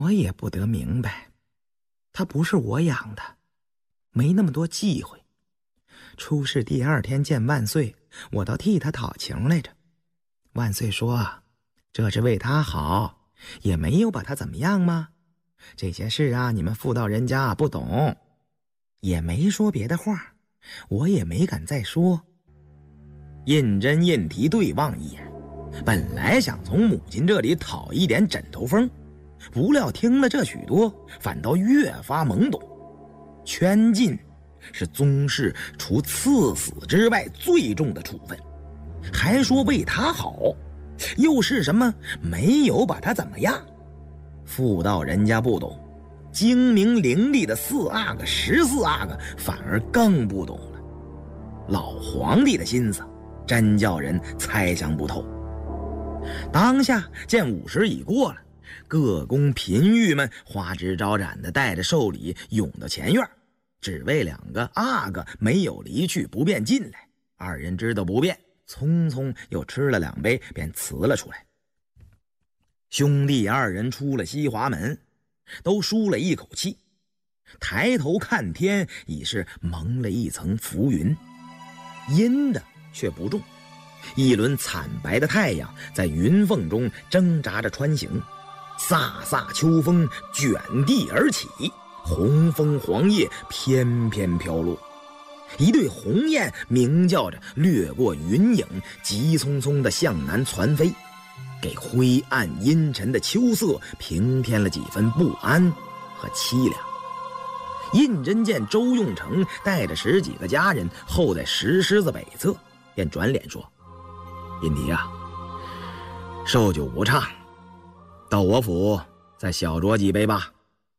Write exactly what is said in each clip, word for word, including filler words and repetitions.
我也不得明白，他不是我养的，没那么多忌讳。出事第二天见万岁，我倒替他讨情来着。万岁说这是为他好，也没有把他怎么样吗？这些事啊，你们妇道人家不懂，也没说别的话，我也没敢再说。胤禛胤禔对望一眼，本来想从母亲这里讨一点枕头风，不料听了这许多，反倒越发懵懂。圈禁是宗室除赐死之外最重的处分，还说为他好，又是什么没有把他怎么样？妇道人家不懂，精明伶俐的四阿哥十四阿哥反而更不懂了。老皇帝的心思真叫人猜想不透。当下见午时已过了，各宫嫔御们花枝招展的带着寿礼涌到前院，只为两个阿哥没有离去不便进来。二人知道不便，匆匆又吃了两杯便辞了出来。兄弟二人出了西华门，都舒了一口气，抬头看天，已是蒙了一层浮云，阴的却不重。一轮惨白的太阳在云缝中挣扎着穿行，飒飒秋风卷地而起，红枫黄叶翩翩飘落。一对鸿雁鸣叫着掠过云影，急匆匆地向南窜飞，给灰暗阴沉的秋色平添了几分不安和凄凉。胤禛见周用成带着十几个家人候在石狮子北侧，便转脸说：胤禔啊，寿酒不畅，到我府再小酌几杯吧。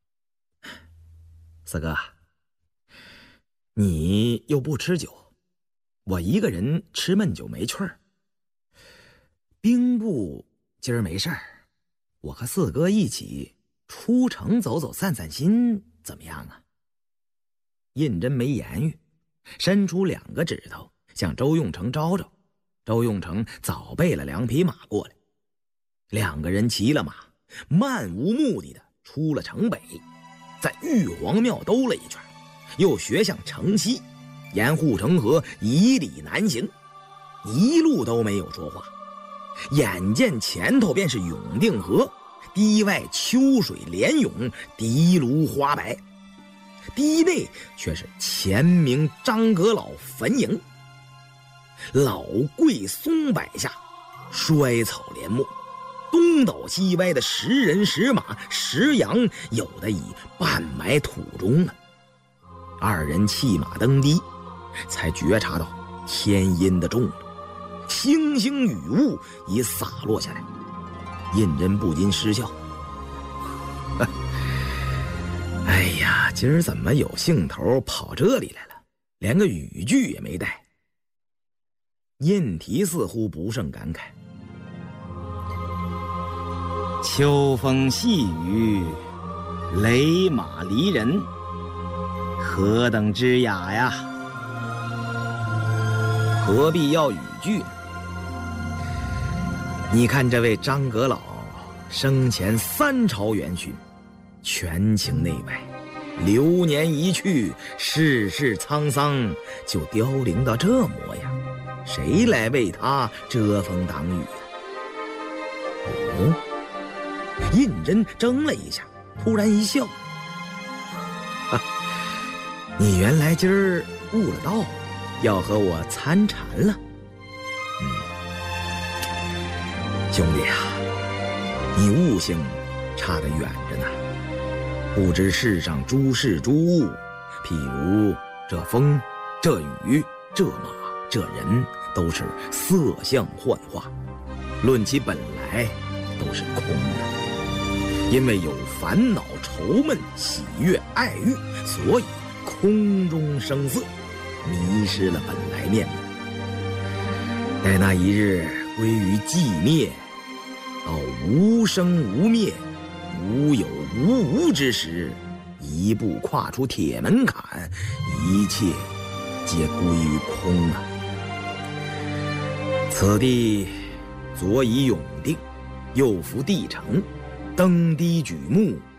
四哥，你又不吃酒，我一个人吃闷酒没趣儿。兵部今儿没事儿，我和四哥一起出城走走散散心，怎么样啊？胤禛没言语，伸出两个指头向周用成招招。周用成早备了两匹马过来，两个人骑了马，漫无目的的出了城北，在玉皇庙兜了一圈，又学向城西，沿护城河以里南行，一路都没有说话。眼见前头便是永定河，堤外秋水连涌，堤炉花白，堤内却是前明张阁老坟茔，老桂松柏下，衰草连没，东倒西歪的石人石马石羊有的已半埋土中了。二人弃马登堤，才觉察到天阴的重了，星星雨雾已洒落下来。胤禛不禁失笑，哎呀，今儿怎么有兴头跑这里来了，连个雨具也没带。胤禔似乎不胜感慨，秋风细雨，雷马离人，何等之雅呀！何必要语句呢？你看这位张阁老生前三朝元勋，权倾内外，流年一去，世事沧桑，就凋零到这模样，谁来为他遮风挡雨啊？哦，胤禛怔了一下，突然一笑，你原来今儿悟了道，要和我参禅了。嗯，兄弟啊，你悟性差得远着呢。不知世上诸事诸物，譬如这风，这雨，这马，这人，都是色相幻化，论其本来都是空的。因为有烦恼、愁闷、喜悦、爱欲，所以空中生色，迷失了本来面目。待那一日归于寂灭，到无生无灭，无有无无之时，一步跨出铁门槛，一切皆归于空啊！此地左以永定，右扶帝城，登堤举目，